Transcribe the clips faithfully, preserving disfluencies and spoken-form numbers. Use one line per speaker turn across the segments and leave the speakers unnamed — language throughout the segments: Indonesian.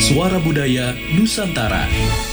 Suara Budaya Nusantara.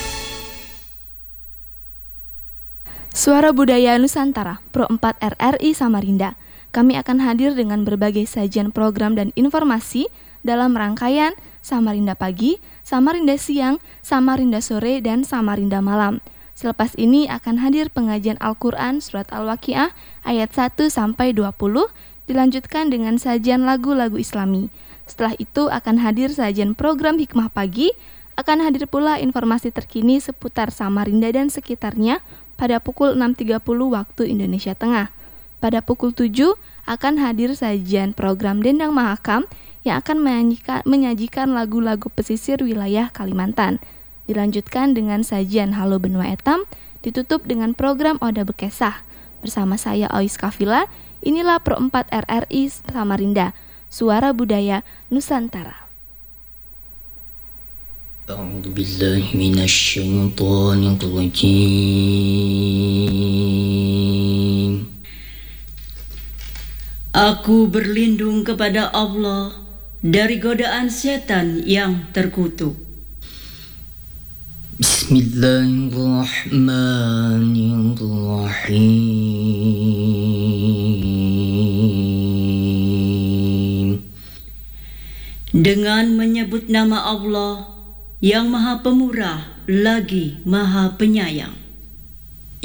Suara Budaya Nusantara, Pro empat R R I Samarinda. Kami akan hadir dengan berbagai sajian program dan informasi dalam rangkaian Samarinda Pagi, Samarinda Siang, Samarinda Sore, dan Samarinda Malam. Selepas ini akan hadir pengajian Al-Quran Surat Al-Waqiah ayat satu sampai dua puluh, dilanjutkan dengan sajian lagu-lagu Islami. Setelah itu akan hadir sajian program Hikmah Pagi, akan hadir pula informasi terkini seputar Samarinda dan sekitarnya pada pukul enam tiga puluh waktu Indonesia Tengah. Pada pukul tujuh akan hadir sajian program Dendang Mahakam yang akan menyajikan, menyajikan lagu-lagu pesisir wilayah Kalimantan. Dilanjutkan dengan sajian Halo Benua Etam, ditutup dengan program Oda Bekesah. Bersama saya Ois Kafila, inilah Pro empat R R I Samarinda, Suara Budaya Nusantara.
أعوذ بالله من الشيطان الرجيم. Aku berlindung kepada Allah dari godaan setan yang terkutuk. Bismillahirrahmanirrahim. Dengan menyebut nama Allah yang Maha Pemurah lagi Maha Penyayang.